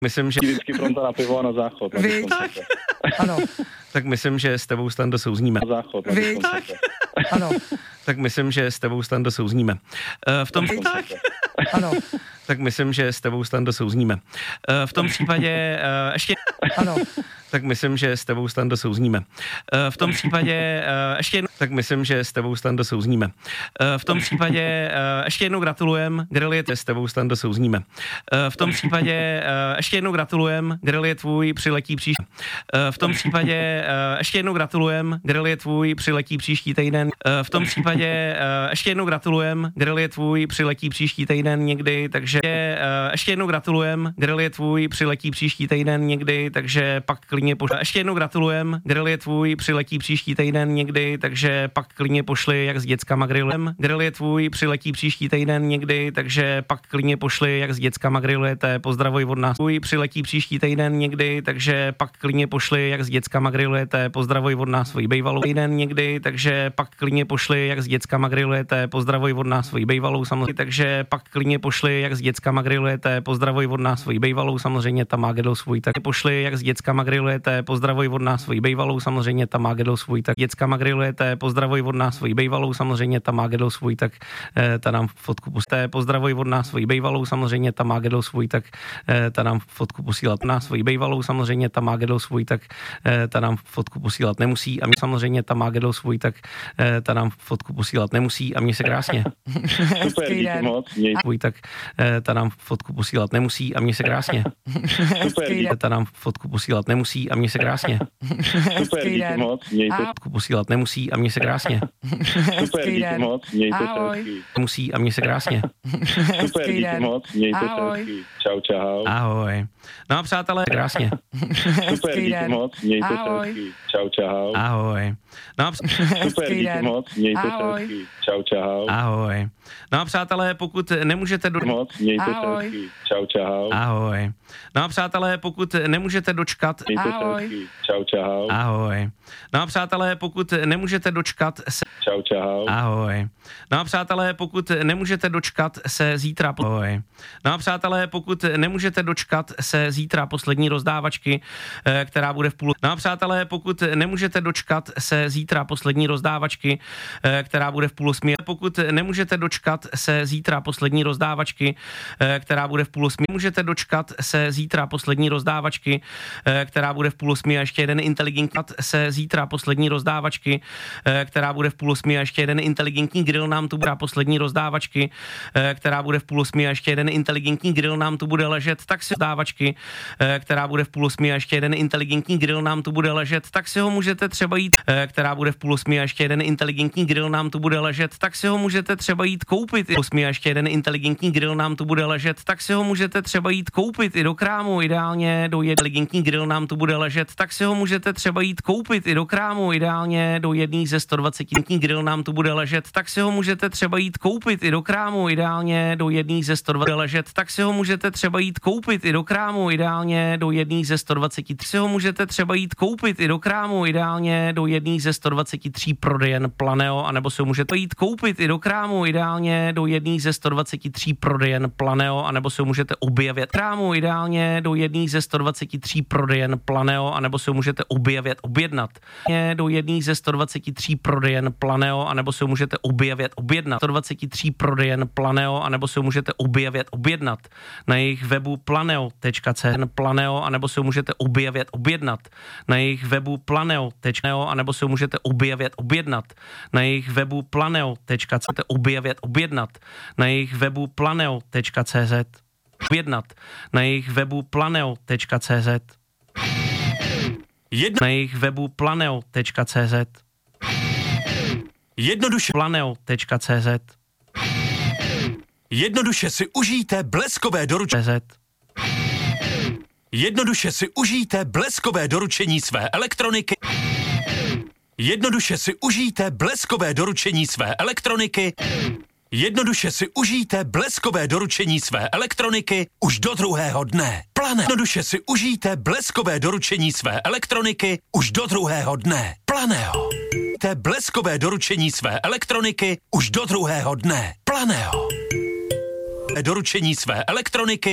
Myslím, že... Vždycky fronta na pivo a na záchod. Vy, tak. Ano. Tak myslím, že s tebou, Stando, souzníme. Na záchod. Vy, tak. Ano. Tak myslím, že s tebou, Stando, souzníme. V tom... Tak. Ano. Tak myslím, že s tebou, Stando, souzníme. V tom případě ještě... Ano. Tak myslím, že s tebou, Stando, souzníme. V tom případě ještě jednou... Tak myslím, že s tebou, Stando, souzníme. V tom případě ještě jednou gratulujem, grill je s tebou, Stando, souzníme. V tom případě ještě jednou gratulujem, grill je tvůj, přiletí příští. V tom případě ještě jednou gratulujem, grill je tvůj, přiletí příští týden. V tom případě ještě jednou gratulujem, grill je tvůj, přiletí příští týden někdy, takže ještě jednou gratulujem, grill je tvůj, přiletí příští týden někdy, takže pak klidně pošli. Ještě jednou gratulujem, grill je tvůj, přiletí příští týden někdy, takže pak klidně pošli jak s dětskama grillem. Grill je tvůj, přiletí příští týden někdy, takže pak klidně pošli jak s dětskama grillujete. Pozdravuj od nás. Tvůj přiletí příští týden někdy, takže pak klidně pošli jak s dětskama grillujete. Pozdravuj od nás svoji bejvalou týden někdy, takže pak klidně pošli jak s dětskama grillujete. Pozdravuj od nás svoji bejvalou samozřejmě, takže pak klidně pošli jak s dětskama grillujete. Pozdravuj od nás svoji bejvalou, samozřejmě tam má gedl svůj, tak pošli jak s dětskama grillujete. Pozdravuj od nás svoji bejvalou, samozřejmě tam má gedl svůj, tak dětskama grillujete. Pozdravuj od nás svoji bejvalou, samozřejmě tam má gedl svůj, tak ta nám fotku pustíte. Pozdravuj od nás svoji bejvalou, samozřejmě tam má gedl svůj, tak ta nám fotku posílat. Na svoji bejvalou, samozřejmě tam má gedl svůj, tak ta nám fotku posílat nemusí a mě samozřejmě tam má gedl svůj, tak ta nám fotku posílat nemusí a mě se krásně. Super, díky moc. Svůj, tak ta nám fotku posílat nemusí a mě se krásně. Super, ta nám fotku posílat nemusí a mě se krásně. Super, díky moc. Mějte se. Fotku posílat nemusí a mě se krásně. Super, díky moc. Mějte se. Musí a mě se krásně. Super, díky moc. Mějte se. Čau, čau. Ahoj. No a přátelé, krásně. Super, díky moc. Mějte se. Čau, čau. Ahoj. No a Super, díky moc. Mějte se. Čau, čau. Ahoj. No a přátelé, pokud nemůžete moc, mějte se. Čau, čau. Ahoj. No a přátelé, pokud nemůžete dočkat Mějte se. Čau, čau. Ahoj. No a přátelé, pokud nemůžete dočkat se Čau, čau. Ahoj. No a přátelé, pokud nemůžete dočkat se zítra ahoj. No a přátelé, pokud nemůžete dočkat se zítra poslední rozdávačky, která bude v půl. No a přátelé, pokud nemůžete dočkat se zítra poslední rozdávačky, která bude v 7:30. Pokud nemůžete dočkat se zítra poslední rozdávačky, která bude v 7:30. Můžete dočkat se zítra poslední rozdávačky, která bude v 7:30 a ještě jeden inteligentní se zítra poslední rozdávačky, která bude v 7:30 a ještě jeden inteligentní grill nám tu bude poslední rozdávačky, která bude v 7:30 a ještě jeden inteligentní grill nám tu bude ležet, tak si rozdávačky, která bude v 7:30 a ještě jeden inteligentní grill nám tu bude ležet, tak si ho můžete třeba jít, která bude v 7:30 a ještě jeden inteligentní grill nám tu bude ležet, tak si ho můžete třeba jít koupit. 7:30 a ještě jeden inteligentní grill nám tu bude ležet, tak si ho můžete třeba jít koupit i do krámu, ideálně do inteligentní grill nám tu bude ležet, tak si ho můžete třeba jít koupit i do krámu, ideálně do jedných ze 120 grill nám tu bude ležet, tak si ho můžete třeba jít koupit i do krámu, ideálně do jedných ze 120 ležet, tak si ho můžete třeba jít koupit i do krámu, ideálně do jedných ze 123 si ho můžete třeba jít koupit i do krámu, ideálně do jedných ze 123 prodejen Planeo, anebo si ho můžete jít koupit i do krámu, ideálně do jedných ze 123 prodejen Planeo, anebo si ho můžete objevit krámu, ideálně do jedných ze 123 prodejen Planeo, anebo si ho můžete objednat do jedných ze 123 prodejen Planeo, anebo si ho můžete objednat 123 prodejen Planeo, anebo si ho můžete objednat na jejich webu planeo.cz Planeo, anebo si ho můžete objednat na jejich webu planeo.cz anebo si ho můžete objednat na jejich webu planeo.cz objednat na jejich webu planeo.cz objednat na jejich webu planeo.cz na jejich webu planeo.cz jednoduše planeo.cz jednoduše si užijte bleskové doručení jednoduše si užijte bleskové doručení své elektroniky jednoduše si užijte bleskové doručení své elektroniky jednoduše si užijte bleskové doručení své elektroniky už do druhého dne. Jednoduše si užijte bleskové doručení své elektroniky už do druhého dne. Planeo. Bleskové doručení své elektroniky už do druhého dne. Planeo. Doručení své elektroniky